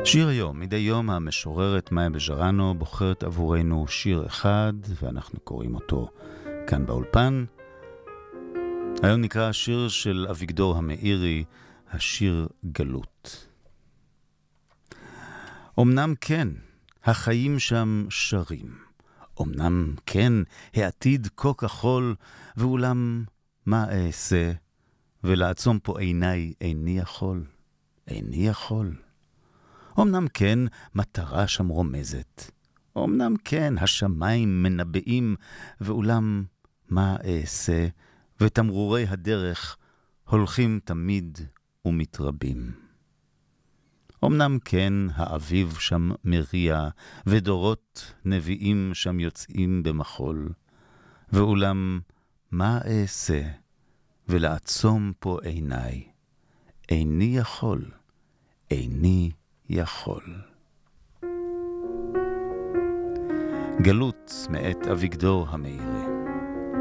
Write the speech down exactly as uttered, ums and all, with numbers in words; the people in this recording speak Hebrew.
שיר היום, מדי יום המשוררת מאיה בז'רנו בוחרת עבורנו שיר אחד, ואנחנו קוראים אותו כאן באולפן. היום נקרא השיר של אביגדור המאירי, השיר גלות. אמנם כן, החיים שם שרים. אמנם כן, העתיד כה כחול, ואולם מה אעשה? ולעצום פה עיניי איני יכול, איני יכול. אמנם כן, מטרה שם רומזת. אמנם כן, השמיים מנבאים, ואולם מה אעשה? ותמרורי הדרך הולכים תמיד ומתרבים. אמנם כן, האביב שם מריע, ודורות נביאים שם יוצאים במחול. ואולם מה אעשה? ולעצום פה עיניי. איני יכול, איני יכול. גלות מאת אביגדור המאירי.